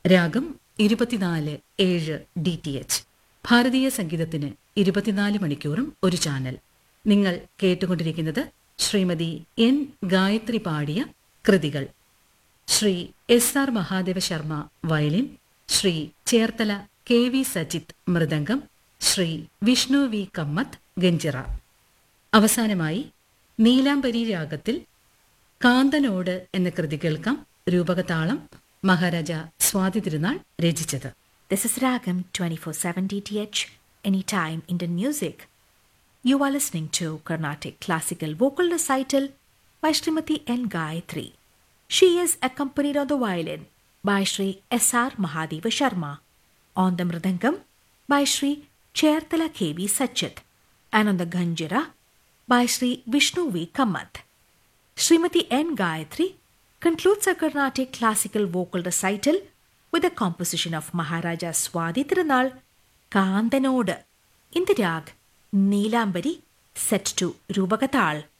രാഗം 24/7 DTH. ഭാരതീയ സംഗീതത്തിന് 24 മണിക്കൂറും ഒരു ചാനൽ. നിങ്ങൾ കേട്ടുകൊണ്ടിരിക്കുന്നത് ശ്രീമതി എൻ ഗായത്രി പാടിയ കൃതികൾ. Shri SR Mahadeva Sharma violin, Shri Cherthala KV Sajith mridangam, Shri Vishnu V Kamath ganjira. അവസാനമായി നീലാംബരി രാഗത്തിൽ കാന്തനോട് എന്ന കൃതി കേൾക്കാം. രൂപകതാളം മഹാരാജ സ്വാതി തിരുനാൾ രചിച്ചത്. This is Ragam 24/7 DTH, anytime Indian music. You are listening to Carnatic Classical Vocal Recital by Srimati N. Gayatri. She is accompanied on the violin by Sri SR Mahadeva Sharma, on the mridangam by Sri Cherthala KV Sachit, and on the ghanjira by Sri Vishnu V Kamath. Srimati N. Gayatri concludes her Carnatic Classical Vocal Recital with a composition of Maharaja Swadhi Tirunal, Kandanode, in the rag Neelambari, set to Rubagatal.